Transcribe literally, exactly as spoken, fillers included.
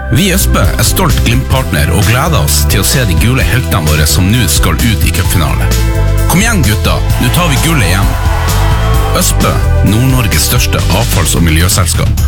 Vi i Østbø er stolt Glimt-partner og gleder oss til å se de gule heltene våre som nå skal ut i cupfinale. Kom igjen gutta, nå tar vi gullet hjem. Østbø, Nord-Norges største avfalls- og miljøselskap.